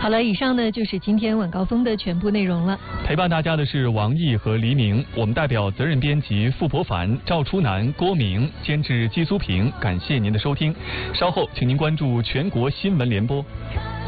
好了，以上呢就是今天晚高峰的全部内容了。 陪伴大家的是王毅和黎明，我们代表责任编辑傅博凡、赵初南、郭明，监制季苏平，感谢您的收听。稍后请您关注全国新闻联播。